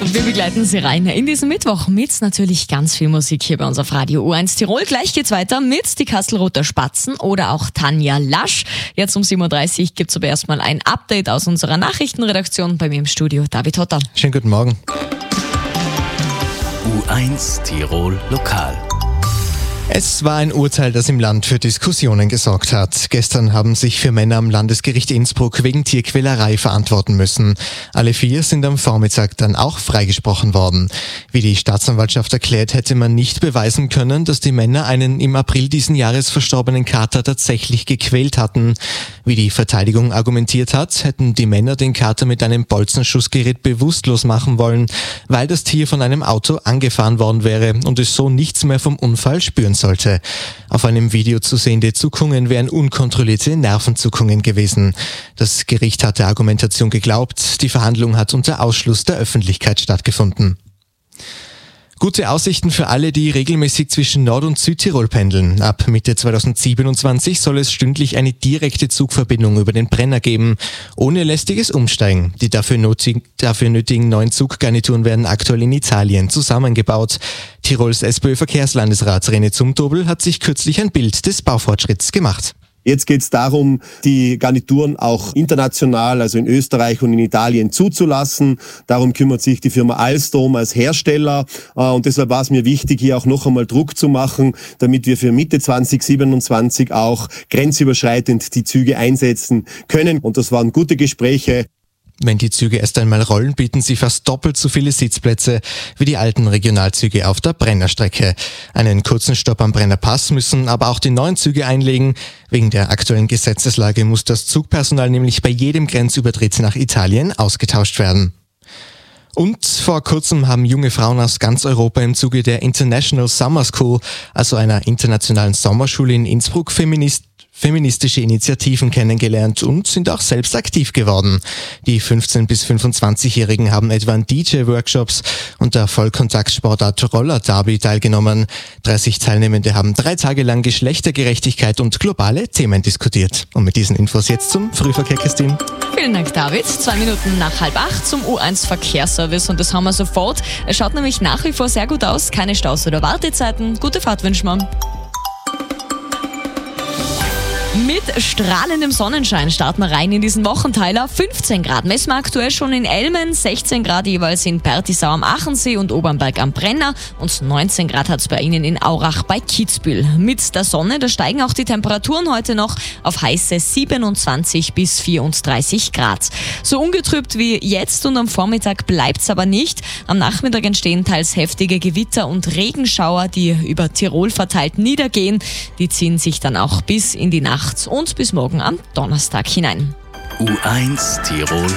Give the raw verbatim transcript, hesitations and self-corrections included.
Wir begleiten Sie rein in diesen Mittwoch mit natürlich ganz viel Musik hier bei uns auf Radio U eins Tirol. Gleich geht's weiter mit die Kastelruther Spatzen oder auch Tanja Lasch. Jetzt um sieben Uhr dreißig gibt's aber erstmal ein Update aus unserer Nachrichtenredaktion. Bei mir im Studio David Hotter. Schönen guten Morgen. U eins Tirol Lokal. Es war ein Urteil, das im Land für Diskussionen gesorgt hat. Gestern haben sich vier Männer am Landesgericht Innsbruck wegen Tierquälerei verantworten müssen. Alle vier sind am Vormittag dann auch freigesprochen worden. Wie die Staatsanwaltschaft erklärt, hätte man nicht beweisen können, dass die Männer einen im April diesen Jahres verstorbenen Kater tatsächlich gequält hatten. Wie die Verteidigung argumentiert hat, hätten die Männer den Kater mit einem Bolzenschussgerät bewusstlos machen wollen, weil das Tier von einem Auto angefahren worden wäre und es so nichts mehr vom Unfall spüren sollte. Auf einem Video zu sehende Zuckungen wären unkontrollierte Nervenzuckungen gewesen. Das Gericht hat der Argumentation geglaubt. Die Verhandlung hat unter Ausschluss der Öffentlichkeit stattgefunden. Gute Aussichten für alle, die regelmäßig zwischen Nord- und Südtirol pendeln. Ab Mitte zweitausendsiebenundzwanzig soll es stündlich eine direkte Zugverbindung über den Brenner geben, ohne lästiges Umsteigen. Die dafür, notig, dafür nötigen neuen Zuggarnituren werden aktuell in Italien zusammengebaut. Tirols SPÖ-Verkehrslandesrat René Zumtobel hat sich kürzlich ein Bild des Baufortschritts gemacht. Jetzt geht es darum, die Garnituren auch international, also in Österreich und in Italien zuzulassen. Darum kümmert sich die Firma Alstom als Hersteller. Und deshalb war es mir wichtig, hier auch noch einmal Druck zu machen, damit wir für Mitte zweitausendsiebenundzwanzig auch grenzüberschreitend die Züge einsetzen können. Und das waren gute Gespräche. Wenn die Züge erst einmal rollen, bieten sie fast doppelt so viele Sitzplätze wie die alten Regionalzüge auf der Brennerstrecke. Einen kurzen Stopp am Brennerpass müssen aber auch die neuen Züge einlegen. Wegen der aktuellen Gesetzeslage muss das Zugpersonal nämlich bei jedem Grenzübertritt nach Italien ausgetauscht werden. Und vor kurzem haben junge Frauen aus ganz Europa im Zuge der International Summer School, also einer internationalen Sommerschule in Innsbruck, Feminist feministische Initiativen kennengelernt und sind auch selbst aktiv geworden. Die fünfzehn- bis fünfundzwanzigjährigen haben etwa an D J-Workshops und der Vollkontaktsportart Roller Derby teilgenommen. dreißig Teilnehmende haben drei Tage lang Geschlechtergerechtigkeit und globale Themen diskutiert. Und mit diesen Infos jetzt zum Frühverkehr, Christine. Vielen Dank, David. Zwei Minuten nach halb acht zum U eins Verkehrsservice und das haben wir sofort. Es schaut nämlich nach wie vor sehr gut aus. Keine Staus oder Wartezeiten. Gute Fahrt wünschen wir. Mit strahlendem Sonnenschein starten wir rein in diesen Wochenteiler. fünfzehn Grad messen wir aktuell schon in Elmen, sechzehn Grad jeweils in Pertisau am Achensee und Obernberg am Brenner und neunzehn Grad hat es bei Ihnen in Aurach bei Kitzbühel. Mit der Sonne, da steigen auch die Temperaturen heute noch auf heiße siebenundzwanzig bis vierunddreißig Grad. So ungetrübt wie jetzt und am Vormittag bleibt es aber nicht. Am Nachmittag entstehen teils heftige Gewitter und Regenschauer, die über Tirol verteilt niedergehen. Die ziehen sich dann auch bis in die Nacht und bis morgen am Donnerstag hinein. U eins Tirol